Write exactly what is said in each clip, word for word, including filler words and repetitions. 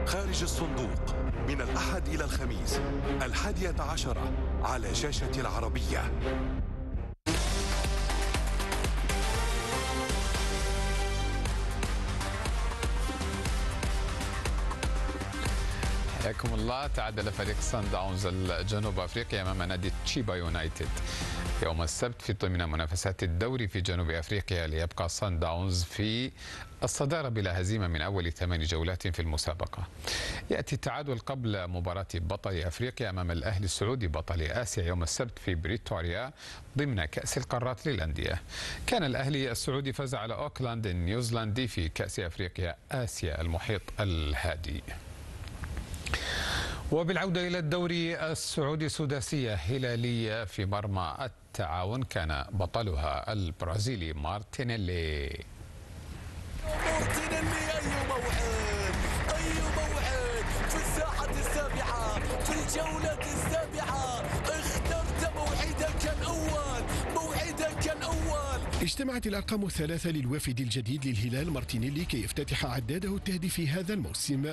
خارج الصندوق من الأحد إلى الخميس الحادية عشرة على شاشة العربية. حياكم الله. تعادل فريق صن داونز الجنوب افريقيا امام نادي تشيبا يونايتد يوم السبت في ضمن منافسات الدوري في جنوب افريقيا، ليبقى صن داونز في الصدارة بلا هزيمة من أول ثمان جولات في المسابقة. يأتي التعادل قبل مباراة بطل أفريقيا أمام الأهلي السعودي بطل آسيا يوم السبت في بريتوريا ضمن كأس القارات للأندية. كان الأهلي السعودي فاز على أوكلاند النيوزيلندي في كأس أفريقيا آسيا المحيط الهادي. وبالعودة إلى الدوري السعودي، سداسية هلالية في مرمى التعاون كان بطلها البرازيلي مارتينيلي. مارتينيلي أي موعد أي موعد في الساحة السابعة في الجولة السابعة، اخترت موعدك الأول موعدك الأول. اجتمعت الأرقام الثلاثة للوافد الجديد للهلال مارتينيلي كي يفتتح عداده التهديفي هذا الموسم.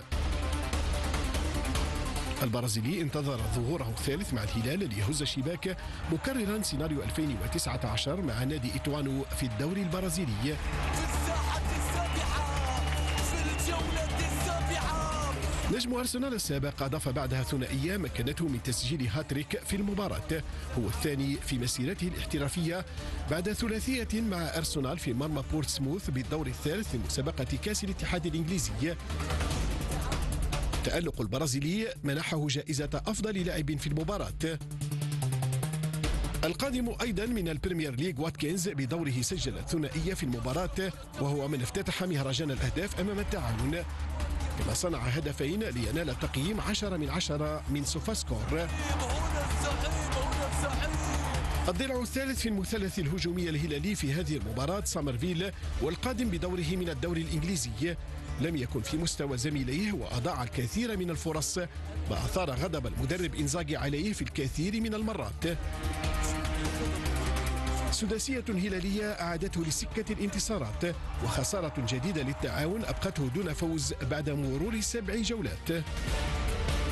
البرازيلي انتظر ظهوره الثالث مع الهلال ليهز الشباك، مكررا سيناريو ألفين وتسعة عشر مع نادي إيتوانو في الدوري البرازيلي. في الساحة السابعة في الجولة السابعة. نجم أرسنال السابق أضاف بعدها ثنائية مكنته من تسجيل هاتريك في المباراة، هو الثاني في مسيرته الاحترافية بعد ثلاثية مع أرسنال في مرمى بورتسموث بالدور الثالث لمسابقة كأس الاتحاد الإنجليزي. تألق البرازيلي منحه جائزة أفضل لاعب في المباراة. القادم أيضا من البريمير ليج واتكنز بدوره سجل الثنائية في المباراة، وهو من افتتح مهرجان الأهداف أمام التعاون، كما صنع هدفين لينال التقييم عشرة من عشرة من سوفا سكور. الضلع الثالث في المثلث الهجومي الهلالي في هذه المباراة سامرفيل، والقادم بدوره من الدوري الإنجليزي، لم يكن في مستوى زميليه وأضاع الكثير من الفرص، ما أثار غضب المدرب إنزاغي عليه في الكثير من المرات. سداسية هلالية أعادته لسكة الانتصارات، وخسارة جديدة للتعاون أبقته دون فوز بعد مرور سبع جولات.